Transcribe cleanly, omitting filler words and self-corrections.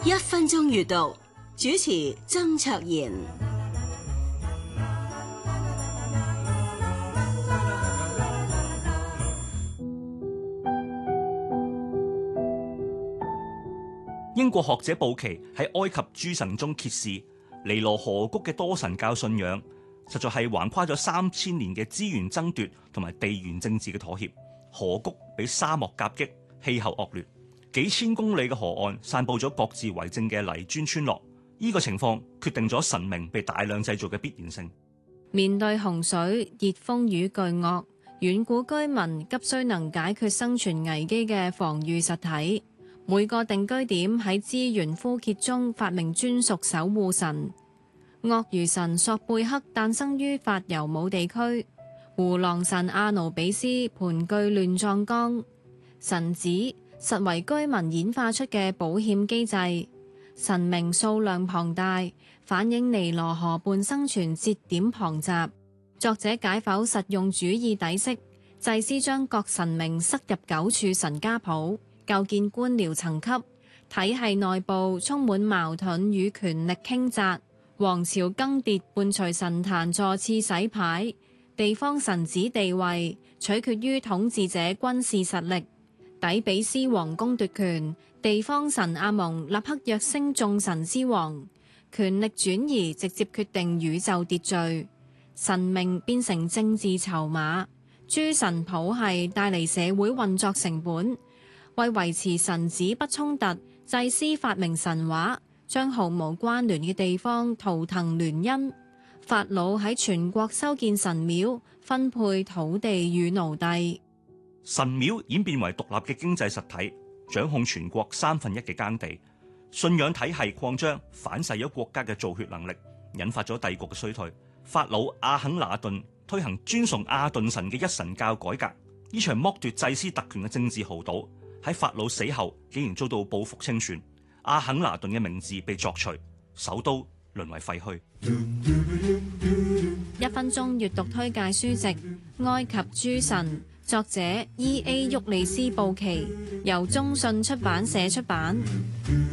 1分鐘閱讀，主持曾卓賢。 英國學者布奇喺埃及諸神中揭示，尼羅河谷嘅多神教信仰實在係橫跨咗3000年嘅資源爭奪同埋地緣政治嘅妥協。河谷被沙漠夾擊，氣候惡劣，幾千公里嘅河岸散佈咗各自為政嘅泥磚村落。呢個情況決定咗神明被大量製造嘅必然性。 面對洪水、熱風與巨鱷，遠古居民急需能解決生存危機嘅防禦實體。每個定居點喺資源枯竭中發明專屬守護神。鱷魚神索貝克誕生於法尤姆地區。胡狼神阿努比斯盤踞亂葬崗，神子實為居民演化出嘅保險機制。神明數量龐大，反映尼羅河畔生存節點龐雜。作者解剖實用主義底色，祭司將各神明塞入9處神家譜，構建官僚層級。體系內部充滿矛盾與權力傾軋，王朝更迭伴隨神壇座次洗牌。地方神子地位取決於統治者軍事實力。底比斯王公奪權，地方神阿蒙立刻躍升眾神之王，權力轉移直接決定宇宙秩序。神明變成政治籌碼，諸神譜系帶嚟社會運作成本。為維持神子不衝突，祭司發明神話，將毫無關聯嘅地方圖騰聯姻。法老喺全國修建神廟，分配土地與奴隸。 神廟演變為獨立嘅經濟實體，掌控全國1/3嘅耕地。信仰體系擴張，反噬咗國家嘅造血能力，引發咗帝國嘅衰退。法老阿肯那頓推行尊崇阿頓神嘅一神教改革。呢場剝奪祭司特權嘅政治豪賭，喺法老死後竟然遭到報復清算。阿肯那頓嘅名字被鑿除，首都淪為廢墟。 1分鐘閱讀推介書籍《埃及諸神》，作者E.A. 沃利斯布奇，由中信出版社出版。